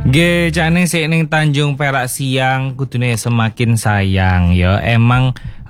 Ge, jane sik ning Tanjung Perak siang kudune semakin sayang ya. Emang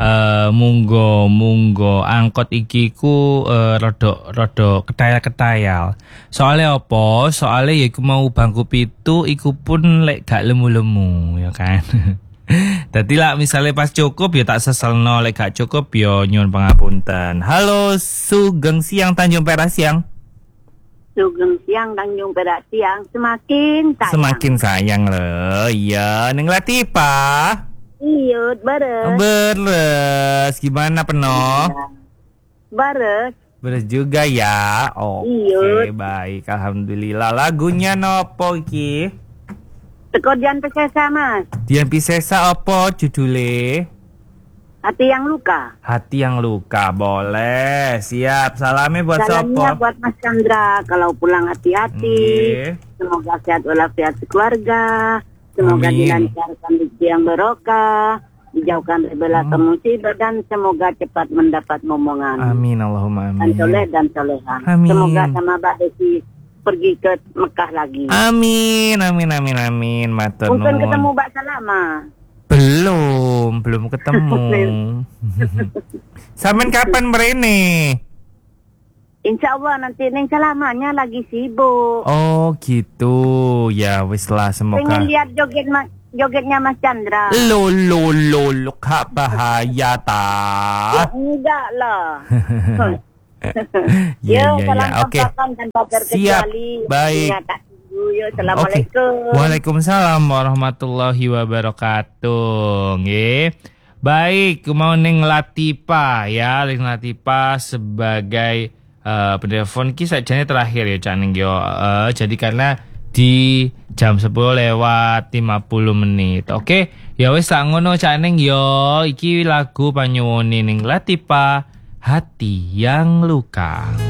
munggo angkot iki ku rada ketayal-ketayal. Soale apa? Soale ya iku mau bangku pitu iku pun lek gak lemu-lemu ya kan. Dadi lah misalnya pas cukup ya tak seselno, lek gak cukup ya nyuwun pangapunten. Halo Sugeng siang Tanjung Perak siang. Sugeng siang Tanjung Perak siang semakin sayang. Semakin sayang loh. Iya, Neng Latifah. Iyut beres. Beres. Gimana Peno? Beres. Beres juga ya. Oke, baik. Alhamdulillah. Lagunya nopo iki? Teko Dian Pisesa Mas. Dian Pisesa apa judule? Hati yang luka. Hati yang luka. Boleh. Siap. Salamnya buat Salamnya sopo? buat Mas Chandra. Kalau pulang hati-hati. Semoga sehat walafiat keluarga. Semoga Amin. dilancarkan rezeki yang barokah. Dijauhkan dari bala musibah dan semoga cepat mendapat momongan. Amin. Allahumma Dan amin. soleh dan soleha. Amin. Semoga sama Mbak Desi pergi ke Mekah lagi. Amin. Amin. Amin. Amin. Matur Mungkin nuwun. ketemu Mbak Salama. Belum ketemu. Sampean kapan merene? Insya Allah nanti Neng Salamanya lagi sibuk. Oh gitu. Ya wis lah semoga. Pengen lihat jogetnya Mas Chandra. Lo kak bahaya ta. Ya, enggak lah. Iya Yo, iya salam iya. Oke. kompakan tanpa Siap. terkecuali. Baik. Nyata dulu, yo, assalamualaikum. Waalaikumsalam warahmatullahi wabarakatuh. Nggih. Baik, mau ning Latifah ya, ning Latifah sebagai penelpon ki sajane terakhir ya Cak Ning yo. Jadi karena di jam 10 lewat 50 menit. Oke, ya wis sak ngono Cak Ning yo. Iki lagu panyuwune ning Latifah, Hati yang Luka.